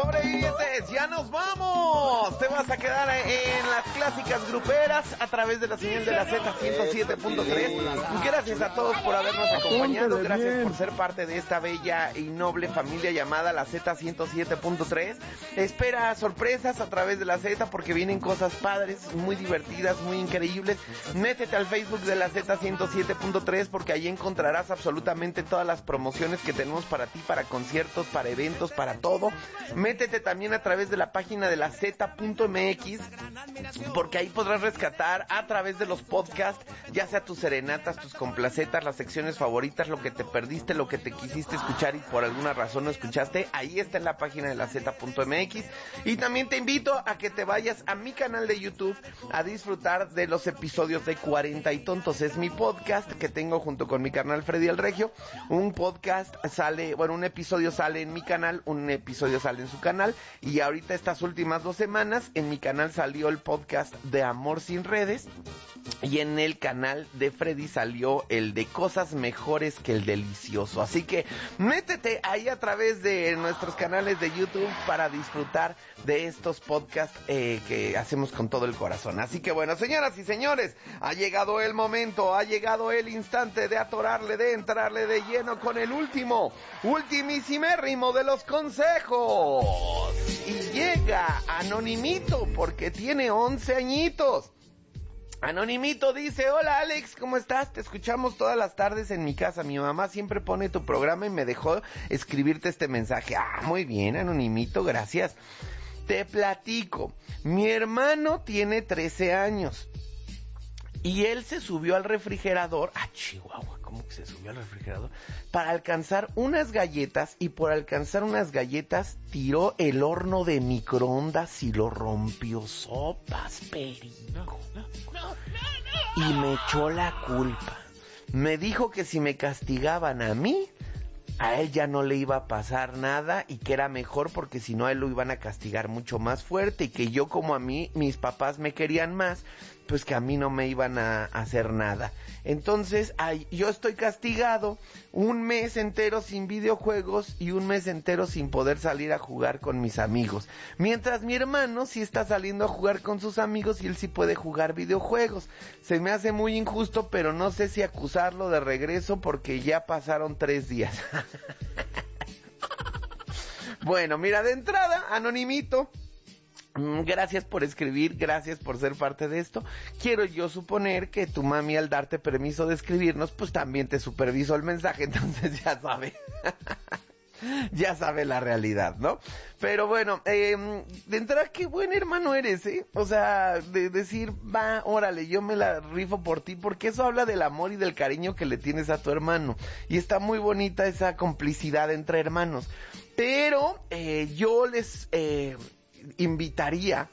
Sobrevivientes, ya nos vamos. Te vas a quedar en las clásicas gruperas a través de la señal de la Z107.3. Gracias a todos por habernos acompañado. Gracias por ser parte de esta bella y noble familia llamada la Z107.3. Espera sorpresas a través de la Z porque vienen cosas padres, muy divertidas, muy increíbles. Métete al Facebook de la Z107.3 porque ahí encontrarás absolutamente todas las promociones que tenemos para ti, para conciertos, para eventos, para todo. Métete también a través de la página de la Z.mx porque ahí podrás rescatar a través de los podcasts, ya sea tus serenatas, tus complacetas, las secciones favoritas, lo que te perdiste, lo que te quisiste escuchar y por alguna razón no escuchaste. Ahí está en la página de la Z.mx. Y también te invito a que te vayas a mi canal de YouTube a disfrutar de los episodios de 40 y Tontos. Es mi podcast que tengo junto con mi carnal Freddy el Regio. Un podcast sale, bueno, un episodio sale en mi canal, un episodio sale en su canal, y ahorita estas últimas 2 semanas en mi canal salió el podcast de Amor Sin Redes, y en el canal de Freddy salió el de Cosas Mejores que el Delicioso. Así que métete ahí a través de nuestros canales de YouTube para disfrutar de estos podcasts que hacemos con todo el corazón. Así que bueno, señoras y señores, ha llegado el momento, ha llegado el instante de atorarle, de entrarle de lleno con el ultimísimérrimo de los consejos. Y llega Anonimito porque tiene 11 añitos. Anonimito dice: hola Alex, ¿cómo estás? Te escuchamos todas las tardes en mi casa. Mi mamá siempre pone tu programa y me dejó escribirte este mensaje. Ah, muy bien, Anonimito, gracias. Te platico, mi hermano tiene 13 años y él se subió al refrigerador, Chihuahua, ¿cómo que se subió al refrigerador? Para alcanzar unas galletas, y por alcanzar unas galletas tiró el horno de microondas y lo rompió. Sopas, perico. Y me echó la culpa. Me dijo que si me castigaban a mí, a él ya no le iba a pasar nada y que era mejor porque si no a él lo iban a castigar mucho más fuerte, y que yo, como a mí mis papás me querían más, pues que a mí no me iban a hacer nada. Entonces, yo estoy castigado 1 mes entero sin videojuegos y 1 mes entero sin poder salir a jugar con mis amigos. Mientras mi hermano sí está saliendo a jugar con sus amigos y él sí puede jugar videojuegos. Se me hace muy injusto, pero no sé si acusarlo de regreso porque ya pasaron 3 días. Bueno, mira, de entrada, Anonimito, gracias por escribir, gracias por ser parte de esto. Quiero yo suponer que tu mami, al darte permiso de escribirnos, pues también te supervisó el mensaje, entonces ya sabe. Ya sabe la realidad, ¿no? Pero bueno, de entrada, qué buen hermano eres, ¿eh? O sea, de decir, va, órale, yo me la rifo por ti, porque eso habla del amor y del cariño que le tienes a tu hermano. Y está muy bonita esa complicidad entre hermanos. Pero yo les invitaría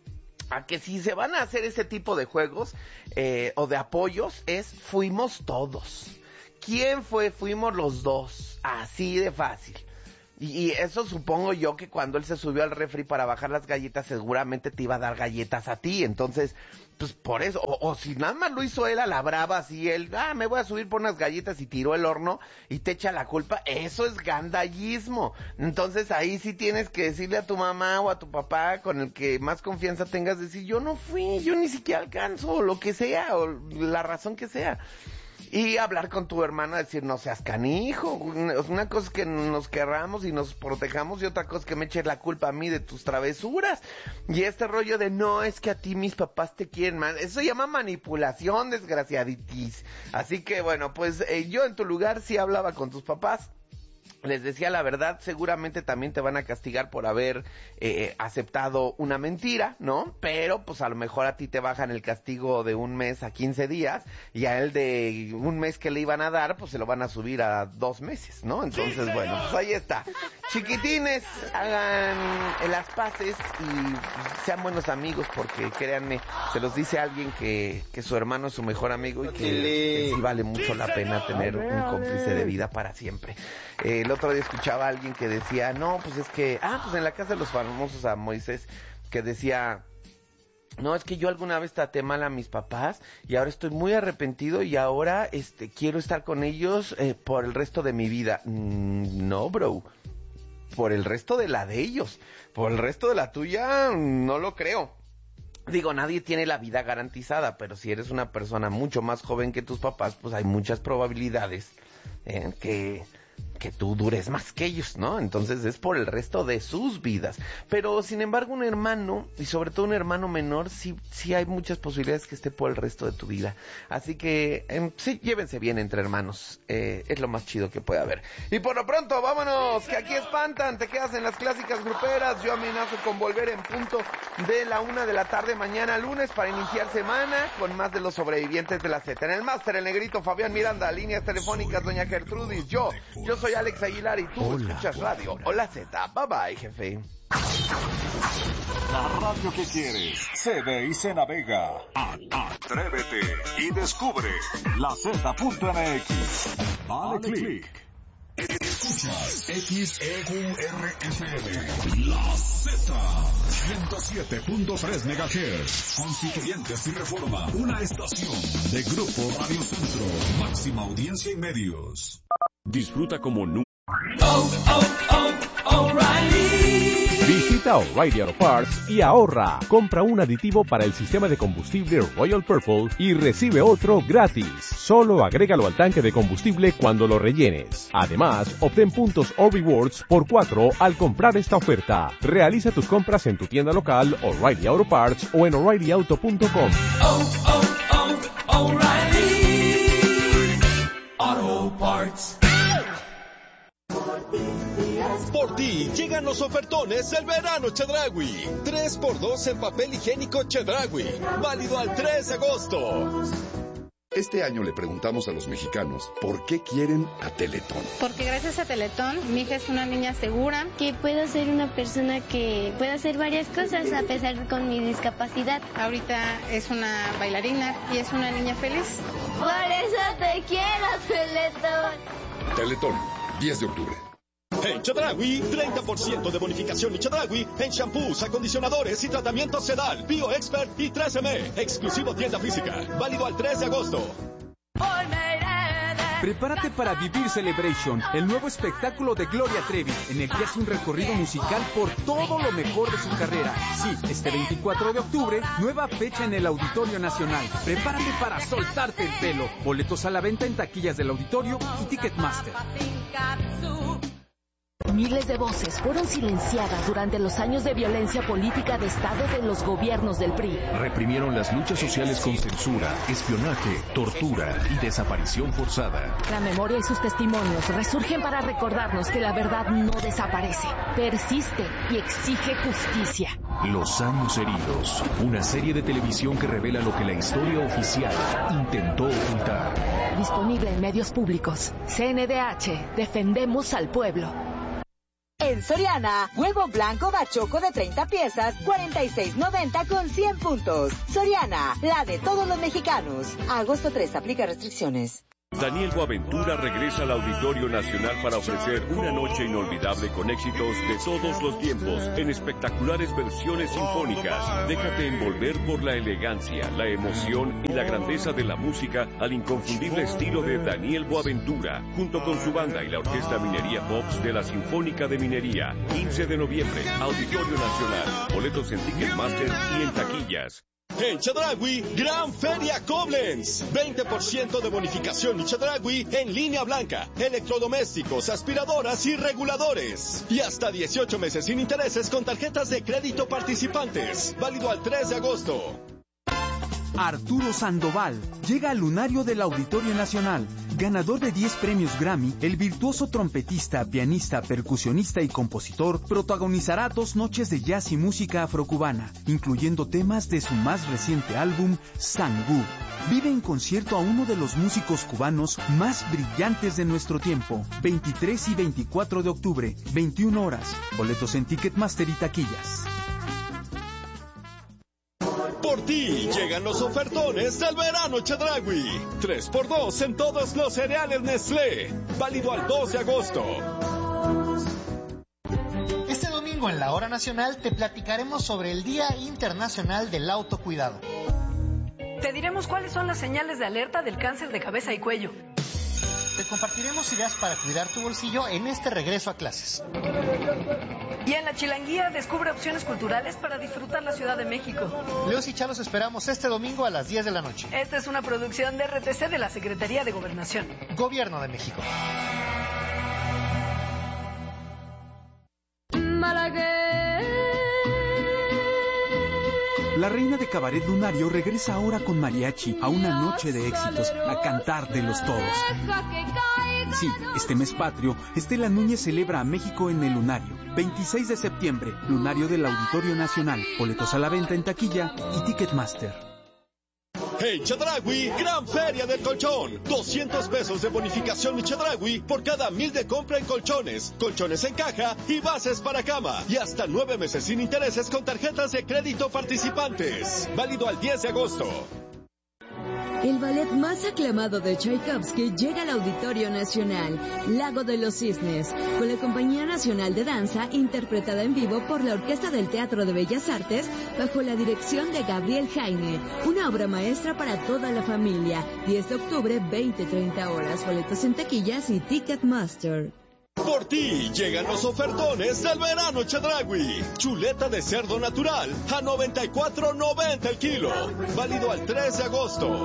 a que si se van a hacer ese tipo de juegos o de apoyos, fuimos todos. ¿Quién fue? Fuimos los dos. Así de fácil. Y eso supongo yo que cuando él se subió al refri para bajar las galletas, seguramente te iba a dar galletas a ti. Entonces, pues por eso, o si nada más lo hizo él a la brava, así él, me voy a subir por unas galletas, y tiró el horno y te echa la culpa, eso es gandallismo. Entonces ahí sí tienes que decirle a tu mamá o a tu papá, con el que más confianza tengas, decir, yo no fui, yo ni siquiera alcanzo, o lo que sea, o la razón que sea. Y hablar con tu hermana, decir, no seas canijo. Una cosa es que nos querramos y nos protejamos, y otra cosa es que me eches la culpa a mí de tus travesuras. Y este rollo de, no, es que a ti mis papás te quieren más, eso se llama manipulación, desgraciaditis. Así que bueno, pues yo en tu lugar sí hablaba con tus papás. Les decía la verdad, seguramente también te van a castigar por haber aceptado una mentira, ¿no? Pero pues a lo mejor a ti te bajan el castigo de 1 mes a 15 días, y a él de 1 mes que le iban a dar, pues se lo van a subir a 2 meses, ¿no? Entonces, sí, bueno, pues ahí está. Chiquitines, hagan las paces y sean buenos amigos, porque créanme, se los dice alguien que su hermano es su mejor amigo, y que sí vale mucho la pena tener un cómplice de vida para siempre. El otro día escuchaba a alguien que decía, no, pues es que, pues en la casa de los famosos, a Moisés, que decía, no, es que yo alguna vez traté mal a mis papás y ahora estoy muy arrepentido y ahora quiero estar con ellos por el resto de mi vida. No, bro. por el resto de la de ellos. Por el resto de la tuya, no lo creo. Digo, nadie tiene la vida garantizada, pero si eres una persona mucho más joven que tus papás, pues hay muchas probabilidades que tú dures más que ellos, ¿no? Entonces es por el resto de sus vidas. Pero sin embargo un hermano, y sobre todo un hermano menor, sí hay muchas posibilidades que esté por el resto de tu vida. Así que sí, llévense bien entre hermanos, es lo más chido que puede haber. Y por lo pronto, vámonos, que aquí espantan, te quedas en las clásicas gruperas. Yo amenazo con volver en punto de la 1 de la tarde mañana lunes para iniciar semana con más de los sobrevivientes de la Z. En el máster, el negrito Fabián Miranda, líneas telefónicas, doña Gertrudis, yo soy Alex Aguilar y tú escuchas radio Hola Z. Bye bye, jefe. La radio que quieres se ve y se navega. Atrévete y descubre la Z.mx. Dale click. Escuchas XEURFM. La Z. 107.3 MHz. Constituyentes y Reforma. Una estación de Grupo Radio Centro. Máxima audiencia y medios. Disfruta como nunca. O'Reilly. Visita O'Reilly Auto Parts y ahorra. Compra un aditivo para el sistema de combustible Royal Purple y recibe otro gratis. Solo agrégalo al tanque de combustible cuando lo rellenes. Además, obtén puntos o rewards por 4 al comprar esta oferta. Realiza tus compras en tu tienda local O'Reilly Auto Parts o en O'ReillyAuto.com. O'Reilly Auto Parts. Por ti llegan los ofertones del verano Chedraui. 3x2 en papel higiénico Chedraui. Válido al 3 de agosto. Este año le preguntamos a los mexicanos por qué quieren a Teletón. Porque gracias a Teletón, mi hija es una niña segura. Que puedo ser una persona que puede hacer varias cosas a pesar con mi discapacidad. Ahorita es una bailarina y es una niña feliz. Por eso te quiero, Teletón. Teletón, 10 de octubre. En Chedraui, 30% de bonificación y Chedraui en shampoos, acondicionadores y tratamientos Sedal, BioExpert y 3M. Exclusivo tienda física. Válido al 3 de agosto. Prepárate para vivir Celebration, el nuevo espectáculo de Gloria Trevi, en el que hace un recorrido musical por todo lo mejor de su carrera. Sí, este 24 de octubre, nueva fecha en el Auditorio Nacional. Prepárate para soltarte el pelo. Boletos a la venta en taquillas del auditorio y Ticketmaster. Miles de voces fueron silenciadas durante los años de violencia política de Estado de los gobiernos del PRI. Reprimieron las luchas sociales con censura, espionaje, tortura y desaparición forzada. La memoria y sus testimonios resurgen para recordarnos que la verdad no desaparece, persiste y exige justicia. Los años heridos, una serie de televisión que revela lo que la historia oficial intentó ocultar. Disponible en medios públicos. CNDH, defendemos al pueblo. En Soriana, huevo blanco bachoco de 30 piezas, $46.90 con 100 puntos. Soriana, la de todos los mexicanos. A agosto 3, aplica restricciones. Daniel Boaventura regresa al Auditorio Nacional para ofrecer una noche inolvidable con éxitos de todos los tiempos en espectaculares versiones sinfónicas. Déjate envolver por la elegancia, la emoción y la grandeza de la música al inconfundible estilo de Daniel Boaventura, junto con su banda y la Orquesta Minería Pops de la Sinfónica de Minería. 15 de noviembre, Auditorio Nacional. Boletos en Ticketmaster y en taquillas. En Chedraui, Gran Feria Koblenz. 20% de bonificación y Chedraui en línea blanca, electrodomésticos, aspiradoras y reguladores. Y hasta 18 meses sin intereses con tarjetas de crédito participantes. Válido al 3 de agosto. Arturo Sandoval llega al lunario del Auditorio Nacional. Ganador de 10 premios Grammy, el virtuoso trompetista, pianista, percusionista y compositor protagonizará 2 noches de jazz y música afrocubana, incluyendo temas de su más reciente álbum, Sangú. Vive en concierto a uno de los músicos cubanos más brillantes de nuestro tiempo. 23 y 24 de octubre, 21 horas. Boletos en Ticketmaster y taquillas. Por ti llegan los ofertones del verano Chedraui. 3x2 en todos los cereales Nestlé. Válido al 2 de agosto. Este domingo en la Hora Nacional te platicaremos sobre el Día Internacional del Autocuidado. Te diremos cuáles son las señales de alerta del cáncer de cabeza y cuello. te compartiremos ideas para cuidar tu bolsillo en este regreso a clases. Y en la Chilanguía descubre opciones culturales para disfrutar la Ciudad de México. Leos y Chalo, esperamos este domingo a las 10 de la noche. Esta es una producción de RTC de la Secretaría de Gobernación. Gobierno de México. La reina de cabaret lunario regresa ahora con mariachi a una noche de éxitos, a cantar de los todos. Sí, este mes patrio, Estela Núñez celebra a México en el Lunario. 26 de septiembre, Lunario del Auditorio Nacional. Boletos a la venta en taquilla y Ticketmaster. En Chedraui, gran feria del colchón. 200 pesos de bonificación en Chedraui por cada 1,000 de compra en colchones, colchones en caja y bases para cama. Y hasta 9 meses sin intereses con tarjetas de crédito participantes. Válido al 10 de agosto. El ballet más aclamado de Tchaikovsky llega al Auditorio Nacional, Lago de los Cisnes, con la Compañía Nacional de Danza, interpretada en vivo por la Orquesta del Teatro de Bellas Artes, bajo la dirección de Gabriel Jaime. Una obra maestra para toda la familia. 10 de octubre, 20-30 horas. Boletos en taquillas y Ticketmaster. Por ti llegan los ofertones del verano Chedraui. Chuleta de cerdo natural a $94.90 el kilo. Válido al 3 de agosto.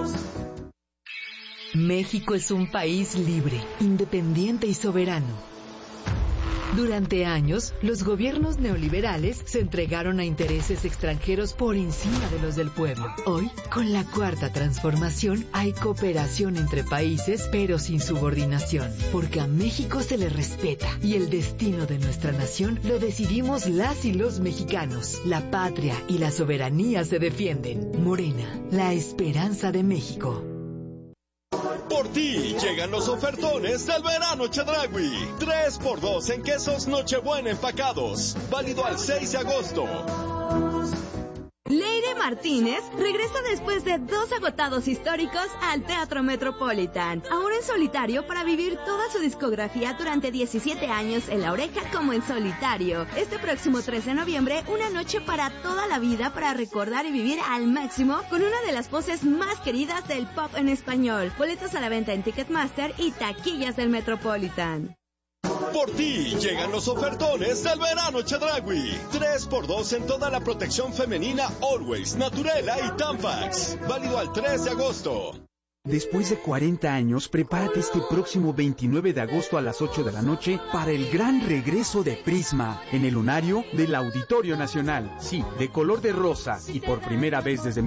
México es un país libre, independiente y soberano. Durante años, los gobiernos neoliberales se entregaron a intereses extranjeros por encima de los del pueblo. Hoy, con la Cuarta Transformación, hay cooperación entre países, pero sin subordinación, porque a México se le respeta y el destino de nuestra nación lo decidimos las y los mexicanos. La patria y la soberanía se defienden. Morena, la esperanza de México. Por ti llegan los ofertones del verano Chedraui. 3x2 en quesos Nochebuena empacados. Válido al 6 de agosto. Leire Martínez regresa después de 2 agotados históricos al Teatro Metropolitan, ahora en solitario para vivir toda su discografía durante 17 años en La Oreja como en solitario. Este próximo 3 de noviembre, una noche para toda la vida para recordar y vivir al máximo con una de las voces más queridas del pop en español. Boletos a la venta en Ticketmaster y taquillas del Metropolitan. Por ti llegan los ofertones del verano Chedraui. 3x2 en toda la protección femenina Always, Naturela y Tampax. Válido al 3 de agosto. Después de 40 años, prepárate este próximo 29 de agosto a las 8 de la noche para el gran regreso de Prisma en el Lunario del Auditorio Nacional. Sí, de color de rosa y por primera vez desde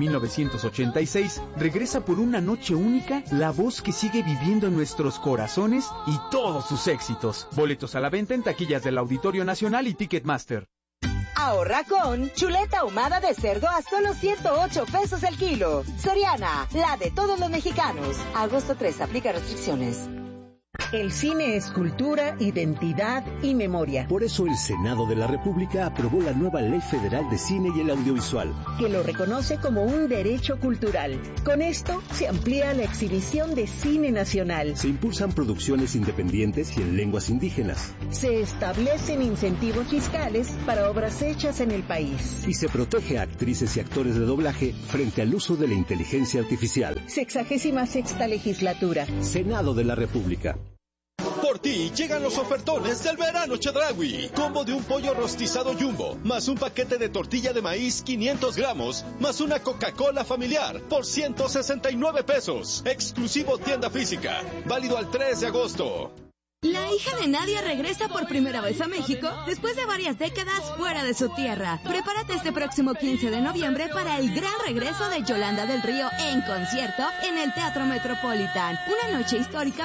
1986, regresa por una noche única la voz que sigue viviendo en nuestros corazones y todos sus éxitos. Boletos a la venta en taquillas del Auditorio Nacional y Ticketmaster. Ahorra con chuleta ahumada de cerdo a solo 108 pesos el kilo. Soriana, la de todos los mexicanos. Agosto 3, aplica restricciones. El cine es cultura, identidad y memoria. Por eso el Senado de la República aprobó la nueva Ley Federal de Cine y el Audiovisual, que lo reconoce como un derecho cultural. Con esto se amplía la exhibición de cine nacional. Se impulsan producciones independientes y en lenguas indígenas. Se establecen incentivos fiscales para obras hechas en el país. Y se protege a actrices y actores de doblaje frente al uso de la inteligencia artificial. 66ª legislatura. Senado de la República. Por ti llegan los ofertones del verano Chedraui. Combo de un pollo rostizado Jumbo, más un paquete de tortilla de maíz 500 gramos, más una Coca-Cola familiar por 169 pesos. Exclusivo tienda física. Válido al 3 de agosto. La hija de Nadia regresa por primera vez a México después de varias décadas fuera de su tierra. Prepárate este próximo 15 de noviembre para el gran regreso de Yolanda del Río en concierto en el Teatro Metropolitan. Una noche histórica